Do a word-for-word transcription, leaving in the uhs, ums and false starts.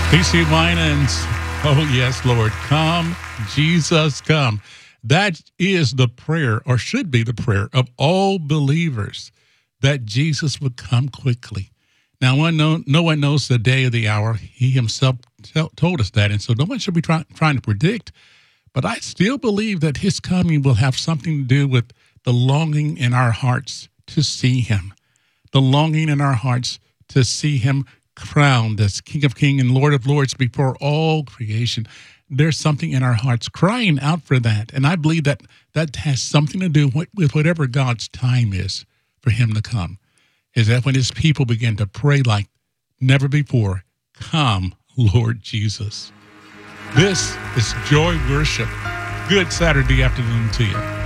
P C Winans. Oh, yes, Lord. Come, Jesus, come. That is the prayer, or should be the prayer, of all believers, that Jesus would come quickly. Now, one know, no one knows the day or the hour. He himself tell, told us that, and so no one should be try, trying to predict. But I still believe that his coming will have something to do with the longing in our hearts to see him, the longing in our hearts to see him crowned as King of Kings and Lord of Lords before all creation. There's something in our hearts crying out for that. And I believe that that has something to do with, with whatever God's time is for him to come. Is that when his people begin to pray like never before, come, Lord Jesus. This is Joy Worship. Good Saturday afternoon to you.